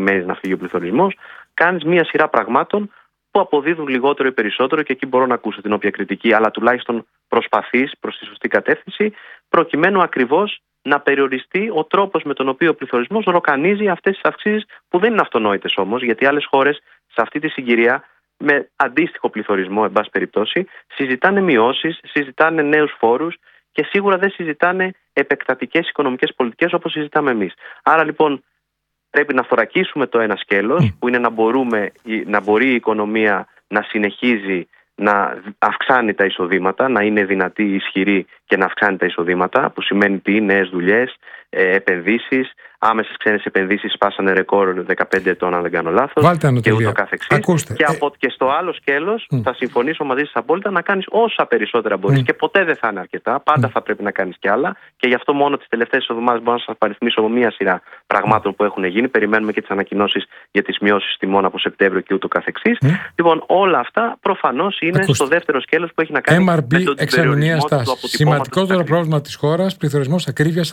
περιμένεις να φύγει ο πληθωρισμός, κάνεις μία σειρά πραγμάτων που αποδίδουν λιγότερο ή περισσότερο, και εκεί μπορώ να ακούσω την όποια κριτική, αλλά τουλάχιστον προσπαθείς προς τη σωστή κατεύθυνση, προκειμένου ακριβώς να περιοριστεί ο τρόπος με τον οποίο ο πληθωρισμός ροκανίζει αυτές τις αυξήσεις, που δεν είναι αυτονόητες όμως, γιατί άλλες χώρες σε αυτή τη συγκυρία, με αντίστοιχο πληθωρισμό, εν πάση περιπτώσει, συζητάνε μειώσεις, συζητάνε νέους φόρους και σίγουρα δεν συζητάνε επεκτατικές οικονομικές πολιτικές όπως συζητάμε εμείς. Άρα λοιπόν πρέπει να θωρακίσουμε το ένα σκέλος, που είναι να μπορεί η οικονομία να συνεχίζει να αυξάνει τα εισοδήματα, να είναι δυνατή, ισχυρή και να αυξάνει τα εισοδήματα, που σημαίνει τι, νέες δουλειές, επενδύσεις, άμεσες ξένες επενδύσεις σπάσανε ρεκόρ 15 ετών, αν δεν κάνω λάθος, και ούτω καθεξής. Και στο άλλο σκέλος θα συμφωνήσω μαζί σας απόλυτα, να κάνεις όσα περισσότερα μπορείς, και ποτέ δεν θα είναι αρκετά, πάντα θα πρέπει να κάνεις κι άλλα, και γι' αυτό μόνο τις τελευταίες εβδομάδες μπορώ να σας απαριθμίσω μία σειρά πραγμάτων που έχουν γίνει. Περιμένουμε και τις ανακοινώσεις για τις μειώσεις τιμών από Σεπτέμβριο και ούτω καθεξής. Λοιπόν, όλα αυτά προφανώς είναι στο δεύτερο σκέλος που έχει να κάνει με τον περιορισμό του. Σημαντικότερο πρόβλημα της χώρας, πληθωρισμός, ακρίβεια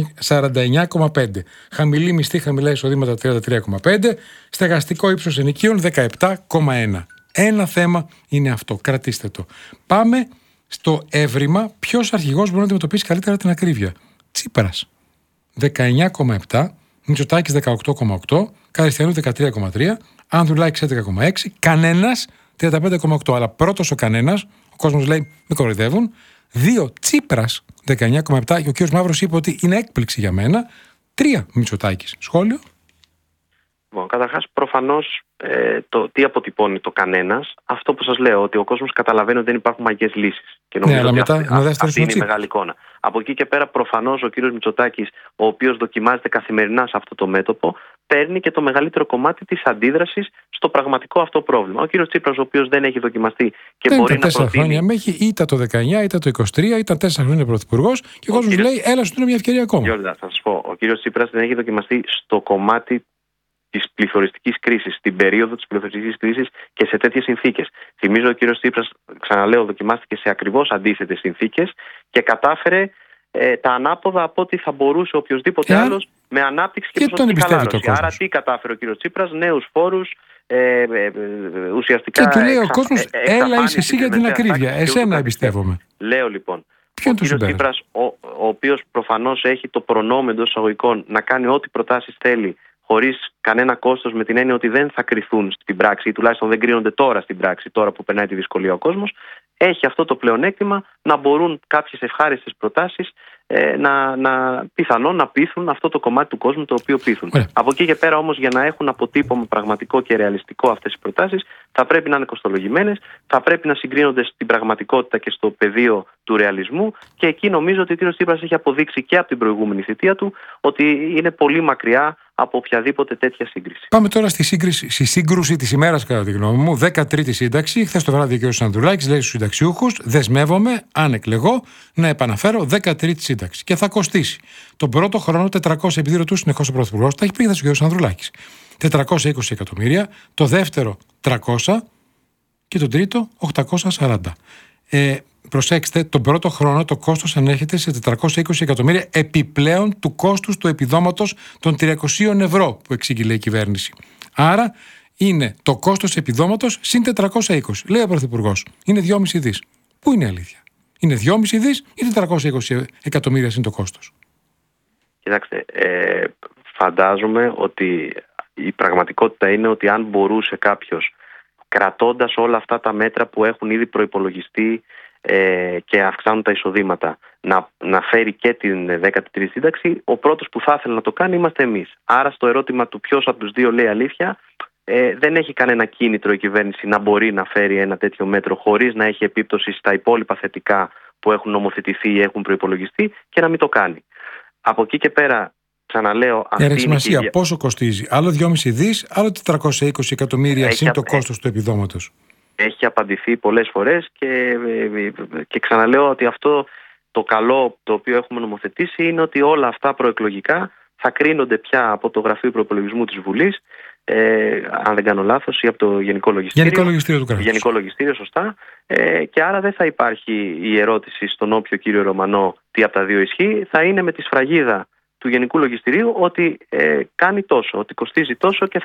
49,5. Χαμηλή μισθή, χαμηλά εισοδήματα 33,5. Στεγαστικό ύψος ενοικίων 17,1. Ένα θέμα είναι αυτό. Κρατήστε το. Πάμε στο έβριμα. Ποιος αρχηγός μπορεί να αντιμετωπίσει καλύτερα την ακρίβεια? Τσίπρας 19,7. Μητσοτάκης 18,8. Καριστιανού 13,3. Ανδρουλάκης 11,6. Κανένας 35,8. Αλλά πρώτος ο κανένας, ο κόσμος λέει με κοροϊδεύουν. 2 Τσίπρας 19,7. Και ο κ. Μαύρος είπε ότι είναι έκπληξη για μένα. 3 Μητσοτάκης. Σχόλιο? Λοιπόν, καταρχάς, προφανώς το τι αποτυπώνει το κανένας, αυτό που σας λέω, ότι ο κόσμος καταλαβαίνει ότι δεν υπάρχουν μαγικές λύσεις. Και νομίζω ότι αυτή είναι η μεγάλη εικόνα. Από εκεί και πέρα, προφανώς, ο κύριος Μητσοτάκης, ο οποίος δοκιμάζεται καθημερινά σε αυτό το μέτωπο, παίρνει και το μεγαλύτερο κομμάτι της αντίδρασης στο πραγματικό αυτό πρόβλημα. Ο κύριος Τσίπρας, ο οποίος δεν έχει δοκιμαστεί και δεν μπορεί να προτείνει. 4 χρόνια με έχει, ήταν το 19, ήταν το 23, ήταν 4 χρόνια πρωθυπουργός, και ο κόσμος λέει: έλα, σου δίνω μια ευκαιρία ακόμα. Γιώργο, θα σας πω, ο κύριος Τσίπρας δεν έχει δοκιμαστεί στο κομμάτι της πληθωριστικής κρίσης, στην περίοδο της πληθωριστικής κρίσης και σε τέτοιες συνθήκες. Θυμίζω ο κύριος Τσίπρας, ξαναλέω, δοκιμάστηκε σε ακριβώς αντίθετες συνθήκες και κατάφερε τα ανάποδα από ό,τι θα μπορούσε οποιοδήποτε άλλος, με ανάπτυξη και ποσοτική χαλάρωση. Άρα τι κατάφερε ο κύριος Τσίπρας? Νέους φόρους, ουσιαστικά. Και του λέει ο κόσμος: έλα, είσαι εσύ για την ακρίβεια. Εσένα εμπιστεύομαι. Λέω λοιπόν. Ο κύριος Τσίπρας, ο οποίος προφανώς έχει το προνόμιο εντός εισαγωγικών να κάνει ό,τι προτάσεις θέλει, χωρίς κανένα κόστος, με την έννοια ότι δεν θα κριθούν στην πράξη, ή τουλάχιστον δεν κρίνονται τώρα στην πράξη, τώρα που περνάει τη δυσκολία ο κόσμος, έχει αυτό το πλεονέκτημα να μπορούν κάποιες ευχάριστες προτάσεις πιθανόν να πείθουν αυτό το κομμάτι του κόσμου το οποίο πείθουν. Από εκεί και πέρα όμως, για να έχουν αποτύπωμα πραγματικό και ρεαλιστικό αυτές οι προτάσεις, θα πρέπει να είναι κοστολογημένες, θα πρέπει να συγκρίνονται στην πραγματικότητα και στο πεδίο του ρεαλισμού, και εκεί νομίζω ότι ο κ. Τσίπρας έχει αποδείξει και από την προηγούμενη θητεία του ότι είναι πολύ μακριά από οποιαδήποτε τέτοια σύγκριση. Πάμε τώρα στη σύγκρουση της ημέρας, κατά τη γνώμη μου. 13η σύνταξη. Χθες το βράδυ ο κ. Ανδρουλάκης λέει στους συνταξιούχους: δεσμεύομαι, αν εκλεγώ, να επαναφέρω 13η σύνταξη. Και θα κοστίσει. Τον πρώτο χρόνο 400, επειδή ρωτούσε συνεχώς ο Πρωθυπουργός, τα έχει πει χθες ο κ. Ανδρουλάκης. 420 εκατομμύρια. Το δεύτερο 300 και τον τρίτο 840. Προσέξτε, τον πρώτο χρόνο το κόστος ανέρχεται σε 420 εκατομμύρια επιπλέον του κόστους του επιδόματος των 300 ευρώ που εξήγηλε η κυβέρνηση. Άρα είναι το κόστος επιδόματος συν 420. Λέει ο Πρωθυπουργός: είναι 2,5 δις. Πού είναι η αλήθεια? Είναι 2,5 δις ή 420 εκατομμύρια συν το κόστος? Κοιτάξτε, φαντάζομαι ότι η πραγματικότητα είναι ότι αν μπορούσε κάποιος, κρατώντας όλα αυτά τα μέτρα που έχουν ήδη προϋπολογιστεί και αυξάνουν τα εισοδήματα, να φέρει και την 13η σύνταξη, ο πρώτος που θα ήθελε να το κάνει είμαστε εμείς. Άρα στο ερώτημα του ποιος από τους δύο λέει αλήθεια, δεν έχει κανένα κίνητρο η κυβέρνηση να μπορεί να φέρει ένα τέτοιο μέτρο χωρίς να έχει επίπτωση στα υπόλοιπα θετικά που έχουν νομοθετηθεί ή έχουν προϋπολογιστεί, και να μην το κάνει. Από εκεί και πέρα, ξαναλέω, αυτή είναι σημασία. Πόσο κοστίζει? Άλλο 2,5 δις, άλλο 420 εκατομμύρια συν το κόστος του επιδόματος. Έχει απαντηθεί πολλές φορές και ξαναλέω ότι αυτό το καλό το οποίο έχουμε νομοθετήσει είναι ότι όλα αυτά προεκλογικά θα κρίνονται πια από το Γραφείο Προϋπολογισμού της Βουλής, αν δεν κάνω λάθος, ή από το Γενικό Λογιστήριο. Γενικό Λογιστήριο του κράτους. Γενικό Λογιστήριο, σωστά. Και άρα δεν θα υπάρχει η ερώτηση στον όποιο κύριο Ρωμανό τι από τα δύο ισχύει. Θα είναι με τη σφραγίδα του Γενικού Λογιστηρίου ότι κάνει τόσο, ότι κοστίζει τόσο, και